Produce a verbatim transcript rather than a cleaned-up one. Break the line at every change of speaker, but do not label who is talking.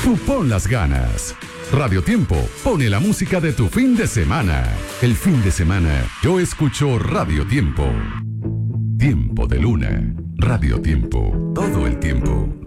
Tú pon las ganas. Radio Tiempo pone la música de tu fin de semana. El fin de semana yo escucho Radio Tiempo. Tiempo de Luna. Radio Tiempo. Todo el tiempo.